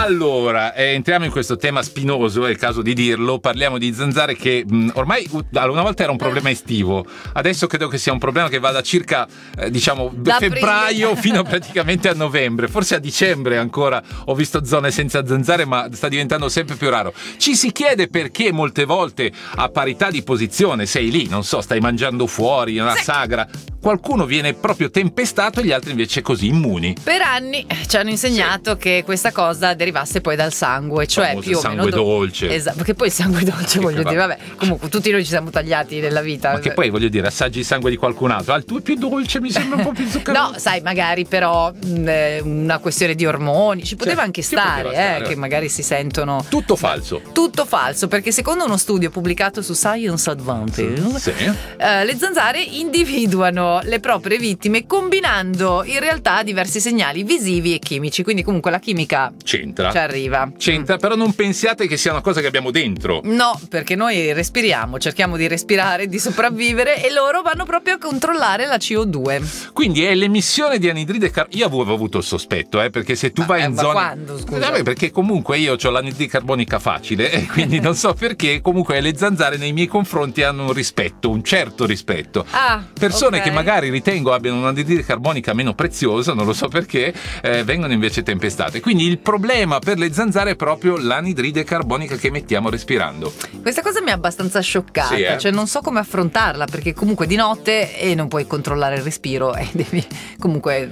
Allora, entriamo in questo tema spinoso, è il caso di dirlo. Parliamo di zanzare che ormai una volta era un problema estivo, adesso credo che sia un problema che va da circa da febbraio fino praticamente a novembre, forse a dicembre ancora ho visto zone senza zanzare, ma sta diventando sempre più raro. Ci si chiede perché molte volte a parità di posizione sei lì, non so, stai mangiando fuori una sagra, qualcuno viene proprio tempestato e gli altri invece così immuni. Per anni ci hanno insegnato che questa cosa derivasse poi dal sangue, cioè più o meno sangue dolce. Esatto, perché poi il sangue dolce voglio dire, vabbè, comunque tutti noi ci siamo tagliati nella vita. Ma che poi voglio dire, assaggi il sangue di qualcun altro, il tuo è più dolce, mi sembra un po' più zuccherato. No, sai, magari però una questione di ormoni ci poteva anche stare, che magari si sentono tutto falso, perché secondo uno studio pubblicato su Science Advantage le zanzare individuano le proprie vittime combinando in realtà diversi segnali visivi e chimici, quindi comunque la chimica c'entra, ci arriva, però non pensiate che sia una cosa che abbiamo dentro. No, perché noi respiriamo, cerchiamo di respirare, di sopravvivere, e loro vanno proprio a controllare la CO2. Quindi è l'emissione di anidride carbonica. Io avevo avuto il sospetto, perché se tu vai in zone. Quando, scusa? Perché comunque io ho l'anidride carbonica facile e quindi non so perché, comunque le zanzare nei miei confronti hanno un certo rispetto. Persone che magari ritengo abbiano un'anidride carbonica meno preziosa, non lo so perché, vengono invece tempestate. Quindi il problema per le zanzare è proprio l'anidride carbonica che mettiamo respirando. Questa cosa mi ha abbastanza scioccata, cioè non so come affrontarla, perché comunque di notte non puoi controllare il respiro e devi comunque.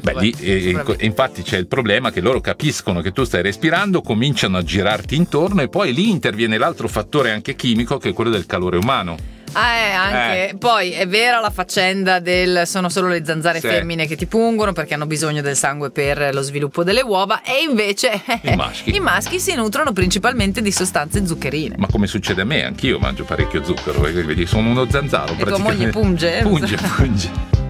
Infatti c'è il problema che loro capiscono che tu stai respirando, cominciano a girarti intorno e poi lì interviene l'altro fattore anche chimico, che è quello del calore umano. Anche. Poi è vera la faccenda del sono solo le zanzare femmine che ti pungono perché hanno bisogno del sangue per lo sviluppo delle uova, e invece i maschi si nutrono principalmente di sostanze zuccherine. Ma come succede a me, anch'io mangio parecchio zucchero, vedi, sono uno zanzaro. E tua moglie punge? Punge.